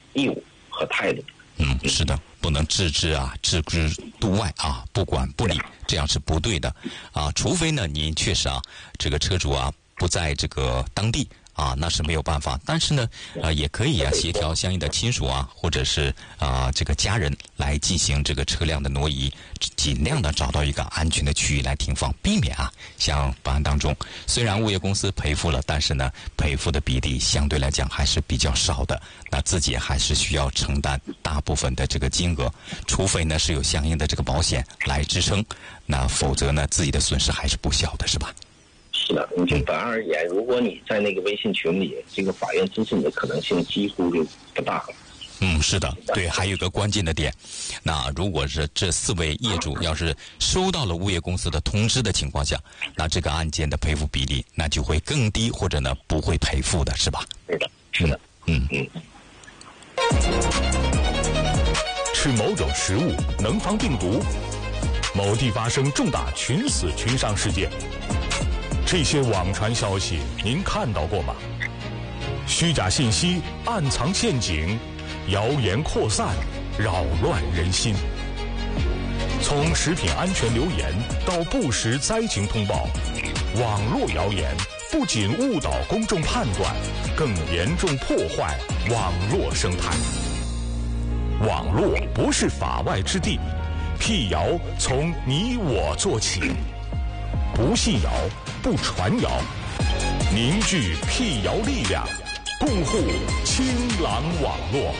义务和态度。 是的，不能置之度外啊，不管不理，这样是不对的啊。除非呢，您确实这个车主不在这个当地那是没有办法。但是呢，也可以协调相应的亲属或者是这个家人来进行这个车辆的挪移，尽量的找到一个安全的区域来停放，避免像本案当中，虽然物业公司赔付了，但是呢，赔付的比例相对来讲还是比较少的，那自己还是需要承担大部分的这个金额，除非呢是有相应的这个保险来支撑，那否则呢自己的损失还是不小的，是吧？ 是的，你就本案而言，如果你在那个微信群里，这个法院支持你的可能性几乎就不大了。 是的，对，还有一个关键的点，那如果是这4位业主要是收到了物业公司的通知的情况下，那这个案件的赔付比例那就会更低，或者呢不会赔付的，是吧？ 对的，是的。 吃某种食物能防病毒，某地发生重大群死群伤事件，这些网传消息您看到过吗？虚假信息暗藏陷阱，谣言扩散，扰乱人心。从食品安全流言到不实灾情通报，网络谣言不仅误导公众判断，更严重破坏网络生态。网络不是法外之地，辟谣从你我做起。不信谣，不传谣，凝聚辟谣力量，共护清朗网络。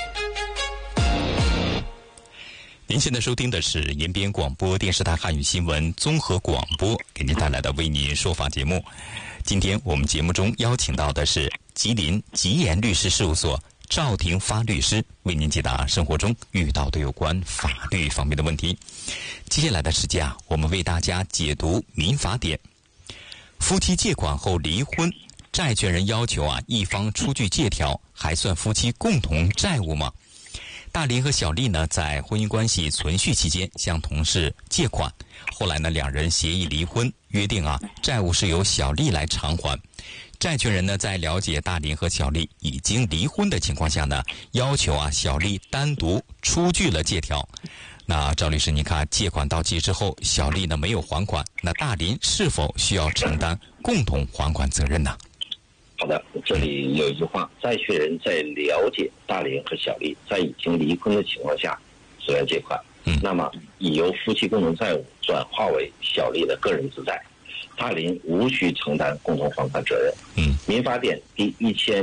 您现在收听的是延边广播电视台汉语新闻综合广播给您带来的为您说法节目。今天我们节目中邀请到的是吉林吉言律师事务所赵廷发律师，为您解答生活中遇到的有关法律方面的问题。接下来的时间我们为大家解读民法典。夫妻借款后离婚，债权人要求一方出具借条，还算夫妻共同债务吗？大林和小丽呢，在婚姻关系存续期间向同事借款，后来呢，两人协议离婚，约定债务是由小丽来偿还。债权人呢，在了解大林和小丽已经离婚的情况下呢，要求小丽单独出具了借条。那赵律师，你看借款到期之后，小丽呢没有还款，那大林是否需要承担共同还款责任呢？ 好的，这里有一句话，债权人在了解大林和小丽在已经离婚的情况下索要借款，那么已由夫妻共同债务转化为小丽的个人之债，大林无需承担共同还款责任。民法典第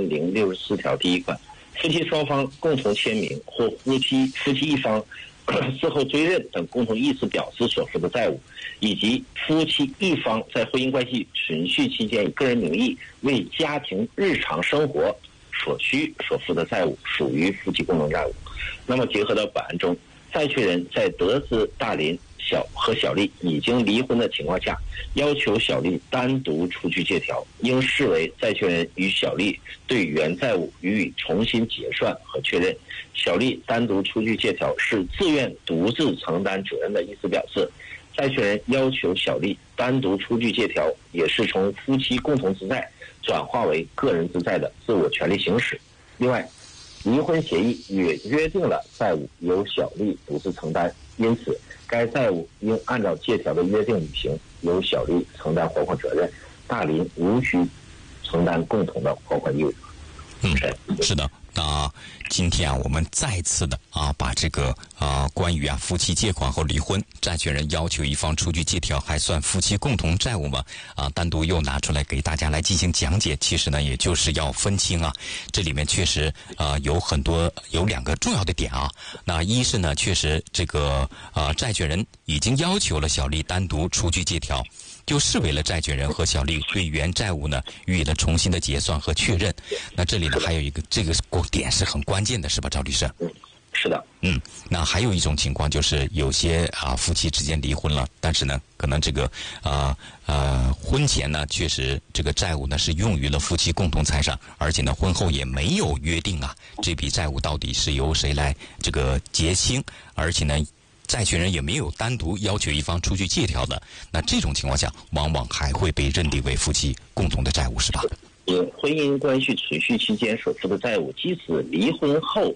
1064条第1款，夫妻双方共同签名或夫妻一方事后追认等共同意思表示所负的债务，以及夫妻一方在婚姻关系存续期间以个人名义为家庭日常生活所需所负的债务，属于夫妻共同债务。那么结合到本案中，债权人在得知大林和小丽已经离婚的情况下，要求小丽单独出具借条，应视为债权人与小丽对原债务予以重新结算和确认。小丽单独出具借条是自愿独自承担责任的意思表示，债权人要求小丽单独出具借条，也是从夫妻共同之债转化为个人之债的自我权利行使。另外，离婚协议也约定了债务由小丽独自承担，因此该债务应按照借条的约定履行，由小丽承担还款责任，大林无需承担共同的还款义务。 是的。那今天我们再次的把这个关于夫妻借款后离婚，债权人要求一方出具借条，还算夫妻共同债务吗？单独又拿出来给大家来进行讲解。其实呢，也就是要分清这里面确实有2个重要的点那一是呢，确实这个债权人已经要求了小丽单独出具借条，就视为了债权人和小丽对原债务呢予以了重新的结算和确认。那这里呢还有一个这个点是很关键的，是吧，赵律师？ 是的。 那还有一种情况就是有些夫妻之间离婚了，但是呢可能这个婚前呢确实这个债务呢是用于了夫妻共同财产，而且呢婚后也没有约定这笔债务到底是由谁来这个结清，而且呢债权人也没有单独要求一方出具借条的，那这种情况下往往还会被认定为夫妻共同的债务，是吧？ 因婚姻关系存续期间所负的债务，即使离婚后